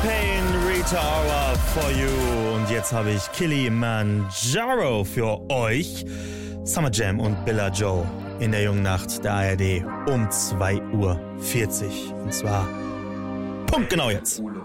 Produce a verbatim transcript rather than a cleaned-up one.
Pain, Rita Ora for you. Und jetzt habe ich Kilimanjaro für euch. Summer Jam und Billa Joe in der jungen Nacht der A R D um zwei Uhr vierzig. Und zwar punktgenau jetzt.